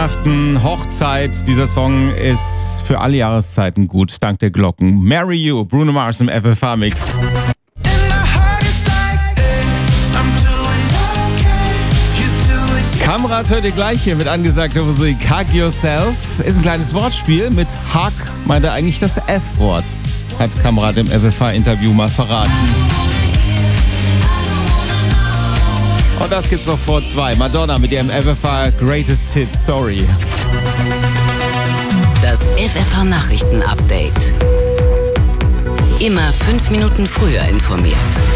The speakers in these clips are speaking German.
Weihnachten, Hochzeit. Dieser Song ist für alle Jahreszeiten gut, dank der Glocken. Marry You, Bruno Mars im FFH-Mix. Kamrat hört ihr gleich hier mit angesagter Musik. Hug Yourself ist ein kleines Wortspiel. Mit Hug meint er eigentlich das F-Wort. Hat Kamrat im FFH-Interview mal verraten. Und das gibt's noch vor 2. Madonna mit ihrem FFH Greatest Hit, Sorry. Das FFH-Nachrichten-Update. Immer 5 Minuten früher informiert.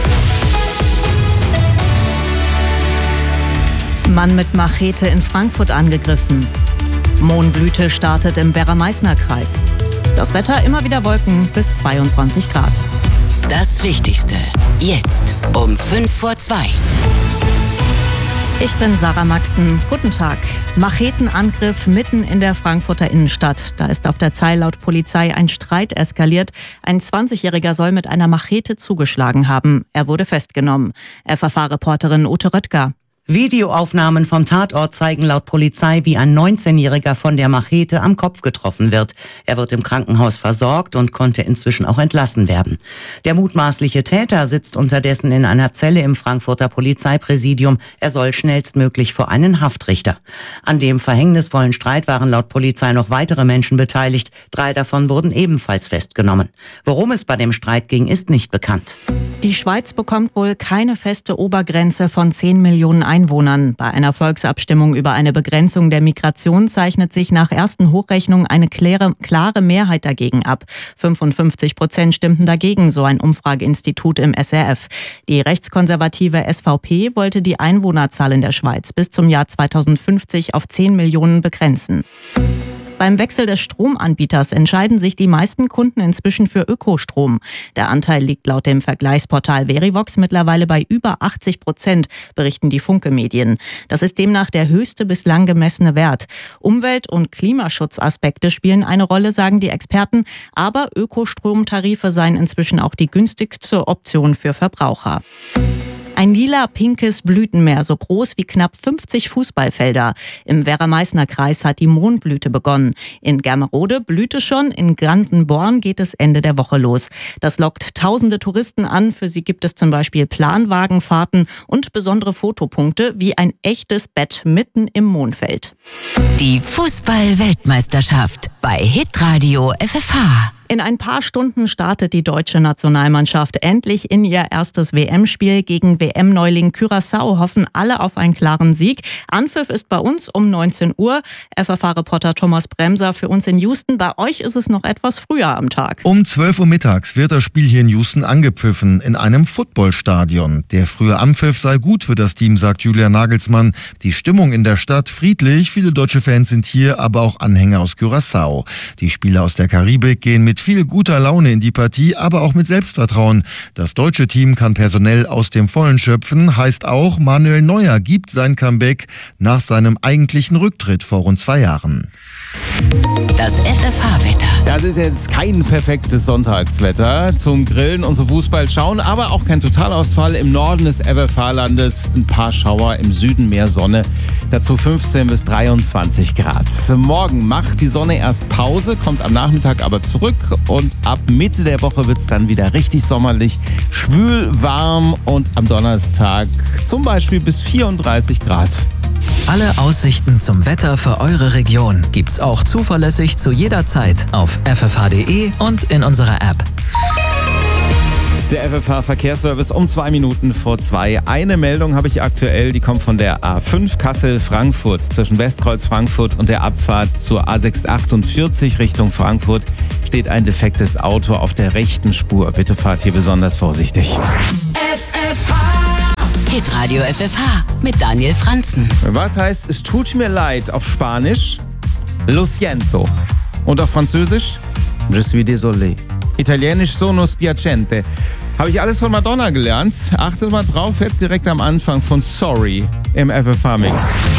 Mann mit Machete in Frankfurt angegriffen. Mohnblüte startet im Werra-Meißner-Kreis. Das Wetter immer wieder Wolken bis 22 Grad. Das Wichtigste jetzt um 2:05. Ich bin Sarah Maxen. Guten Tag. Machetenangriff mitten in der Frankfurter Innenstadt. Da ist auf der Zeil laut Polizei ein Streit eskaliert. Ein 20-Jähriger soll mit einer Machete zugeschlagen haben. Er wurde festgenommen. FFH-Reporterin Ute Röttger. Videoaufnahmen vom Tatort zeigen laut Polizei, wie ein 19-Jähriger von der Machete am Kopf getroffen wird. Er wird im Krankenhaus versorgt und konnte inzwischen auch entlassen werden. Der mutmaßliche Täter sitzt unterdessen in einer Zelle im Frankfurter Polizeipräsidium. Er soll schnellstmöglich vor einen Haftrichter. An dem verhängnisvollen Streit waren laut Polizei noch weitere Menschen beteiligt. 3 davon wurden ebenfalls festgenommen. Worum es bei dem Streit ging, ist nicht bekannt. Die Schweiz bekommt wohl keine feste Obergrenze von 10 Millionen Einwohnern. Bei einer Volksabstimmung über eine Begrenzung der Migration zeichnet sich nach ersten Hochrechnungen eine klare Mehrheit dagegen ab. 55% stimmten dagegen, so ein Umfrageinstitut im SRF. Die rechtskonservative SVP wollte die Einwohnerzahl in der Schweiz bis zum Jahr 2050 auf 10 Millionen begrenzen. Beim Wechsel des Stromanbieters entscheiden sich die meisten Kunden inzwischen für Ökostrom. Der Anteil liegt laut dem Vergleichsportal Verivox mittlerweile bei über 80%, berichten die Funke-Medien. Das ist demnach der höchste bislang gemessene Wert. Umwelt- und Klimaschutzaspekte spielen eine Rolle, sagen die Experten, aber Ökostromtarife seien inzwischen auch die günstigste Option für Verbraucher. Ein lila-pinkes Blütenmeer, so groß wie knapp 50 Fußballfelder. Im Werra-Meißner-Kreis hat die Mohnblüte begonnen. In Germerode blüht es schon, in Brandenborn geht es Ende der Woche los. Das lockt tausende Touristen an. Für sie gibt es zum Beispiel Planwagenfahrten und besondere Fotopunkte wie ein echtes Bett mitten im Mohnfeld. Die Fußball-Weltmeisterschaft bei Hitradio FFH. In ein paar Stunden startet die deutsche Nationalmannschaft endlich in ihr erstes WM-Spiel gegen WM-Neuling Curaçao. Hoffen alle auf einen klaren Sieg. Anpfiff ist bei uns um 19 Uhr. FFH-Reporter Thomas Bremser für uns in Houston. Bei euch ist es noch etwas früher am Tag. Um 12 Uhr mittags wird das Spiel hier in Houston angepfiffen, in einem Footballstadion. Der frühe Anpfiff sei gut für das Team, sagt Julian Nagelsmann. Die Stimmung in der Stadt friedlich. Viele deutsche Fans sind hier, aber auch Anhänger aus Curaçao. Die Spieler aus der Karibik gehen mit viel guter Laune in die Partie, aber auch mit Selbstvertrauen. Das deutsche Team kann personell aus dem Vollen schöpfen, heißt auch, Manuel Neuer gibt sein Comeback nach seinem eigentlichen Rücktritt vor rund 2 Jahren. Das FFH-Wetter. Das ist jetzt kein perfektes Sonntagswetter zum Grillen und zum Fußball schauen, aber auch kein Totalausfall. Im Norden des FFH-Landes ein paar Schauer, im Süden mehr Sonne. Dazu 15 bis 23 Grad. Morgen macht die Sonne erst Pause, kommt am Nachmittag aber zurück und ab Mitte der Woche wird es dann wieder richtig sommerlich, schwül, warm und am Donnerstag zum Beispiel bis 34 Grad. Alle Aussichten zum Wetter für eure Region gibt's auch zuverlässig zu jeder Zeit auf ffh.de und in unserer App. Der FFH-Verkehrsservice um 2 Minuten vor 2. Eine Meldung habe ich aktuell, die kommt von der A5 Kassel-Frankfurt. Zwischen Westkreuz Frankfurt und der Abfahrt zur A648 Richtung Frankfurt steht ein defektes Auto auf der rechten Spur. Bitte fahrt hier besonders vorsichtig. Hitradio FFH mit Daniel Franzen. Was heißt, es tut mir leid auf Spanisch? Lo siento. Und auf Französisch? Je suis désolé. Italienisch sono spiacente. Habe ich alles von Madonna gelernt. Achtet mal drauf, jetzt direkt am Anfang von Sorry im FFH-Mix.